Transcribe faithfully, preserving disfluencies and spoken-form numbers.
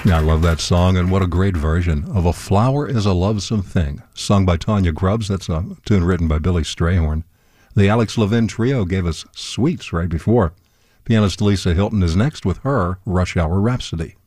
Yeah, I love that song, and what a great version of A Flower is a Lovesome Thing, sung by Tanya Grubbs. That's a tune written by Billy Strayhorn. The Alex Levin Trio gave us Sweets right before. Pianist Lisa Hilton is next with her Rush Hour Rhapsody.